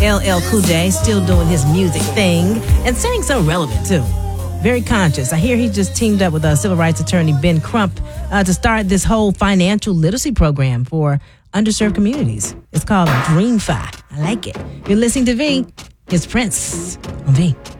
LL Cool J still doing his music thing and staying so relevant too. Very conscious. I hear he just teamed up with civil rights attorney Ben Crump to start this whole financial literacy program for underserved communities. It's called DreamFi. I like it. You're listening to V. Here's Prince on V.